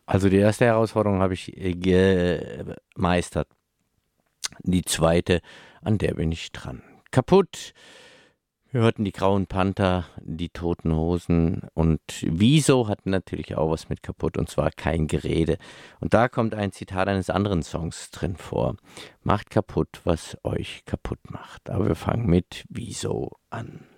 Also die erste Herausforderung habe ich gemeistert. Die zweite, an der bin ich dran. Kaputt. Wir hörten die Grauen Panther, die Toten Hosen und Wieso hat natürlich auch was mit kaputt und zwar kein Gerede. Und da kommt ein Zitat eines anderen Songs drin vor. Macht kaputt, was euch kaputt macht. Aber wir fangen mit Wieso an.